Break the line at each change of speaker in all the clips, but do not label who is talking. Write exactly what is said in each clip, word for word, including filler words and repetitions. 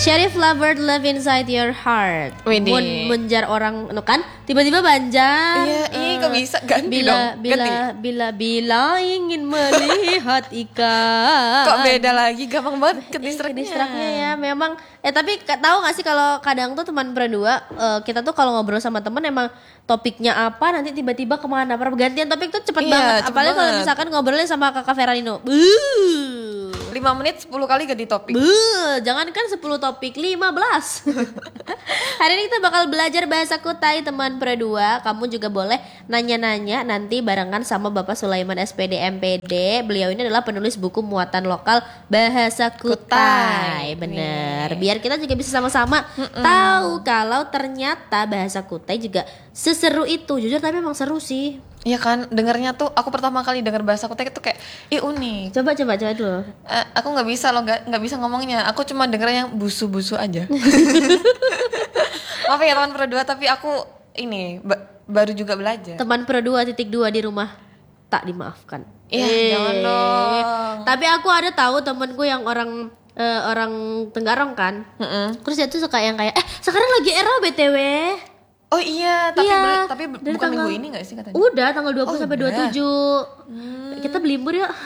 Sheriff Lovebird Love Inside Your Heart.
Widih.
Mun menjar orang no kan tiba-tiba banjar.
Iya, ih kok bisa ganti
bila,
dong.
Bila
Ganti.
bila bila ingin melihat ikan.
Kok beda lagi, gampang banget ke
Ih,
distraknya.
distraknya ya memang. Eh tapi ka- tahu gak sih kalau kadang tuh teman berdua uh, kita tuh kalau ngobrol sama temen emang topiknya apa nanti tiba-tiba kemana. Pergantian topik tuh cepet
Iya,
banget.
cepet
Apalagi kalau
banget.
misalkan ngobrolnya sama kakak Feranino. Buh.
lima menit sepuluh kali ganti topik.
Buh, jangankan sepuluh topik, lima belas. Hari ini kita bakal belajar bahasa Kutai teman berdua. Kamu juga boleh nanya-nanya nanti barengan sama Bapak Sulaiman S P D M P D. Beliau ini adalah penulis buku muatan lokal bahasa Kutai.
Kutai.
Bener.
Nih.
Biar kita juga bisa sama-sama tahu kalau ternyata bahasa Kutai juga seseru itu. Jujur tapi emang seru sih.
Iya kan, dengarnya tuh aku pertama kali dengar bahasa Kutai itu kayak ih unik.
Coba coba coba dulu.
Eh, aku nggak bisa loh, nggak nggak bisa ngomongnya. Aku cuma dengernya yang busu-busu aja. Maaf ya teman berdua, tapi aku ini ba- baru juga belajar.
Teman Pro dua titik dua di rumah tak dimaafkan.
Iya,
Eh,
jangan dong.
Tapi aku ada tahu temanku yang orang eh, orang Tenggarong kan.
Mm-mm.
Terus dia tuh suka yang kayak eh sekarang lagi era B T W.
Oh iya, tapi
Iya,
bel- tapi
dari
bukan
tanggal-
minggu ini nggak sih katanya?
Udah tanggal dua puluh
Oh,
sampai
udah.
dua puluh tujuh. Kita beli libur yuk.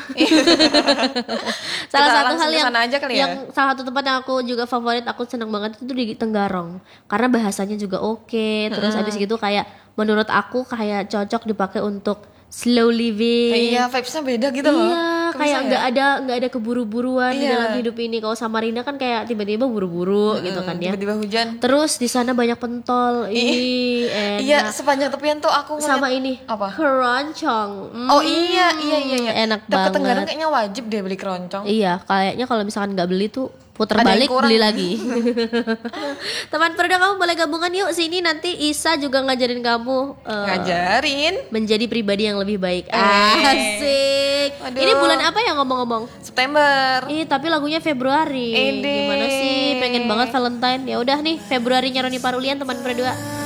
Salah
Kita
satu
langsung
hal
ke
yang
sana aja kali ya?
yang salah satu tempat yang aku juga favorit, aku seneng banget itu di Tenggarong. Karena bahasanya juga oke. Terus abis gitu kayak menurut aku kayak cocok dipakai untuk slow living.
Iya, vibes-nya beda gitu loh.
Iya,
Kok
kayak
bisa
nggak
ya?
ada nggak ada keburu-buruan di
Iya.
dalam hidup ini. Kalau Samarinda kan kayak tiba-tiba buru-buru gitu kan ya.
Tiba-tiba hujan.
Terus di sana banyak pentol. Ih, enak.
Iya, sepanjang tepian tuh aku ngeliat-
Sama ini
apa?
keroncong.
Oh
Hmm,
iya, iya iya iya.
Enak
Tapi
banget.
Tenggarong kayaknya wajib deh beli keroncong.
Iya, kayaknya kalau misalkan nggak beli tuh puter
Ada yang
balik
kurang.
beli lagi. Teman perda kamu boleh gabungan yuk sini, nanti Isa juga ngajarin kamu eh,
Ngajarin.
menjadi pribadi yang lebih baik.
Eh.
Asik.
Waduh.
Ini bulan apa ya ngomong-ngomong?
September.
Ih, tapi lagunya Februari.
Ede.
Gimana sih? Pengen banget Valentine. Ya udah nih, Februarinya Roni Parulian teman berdua.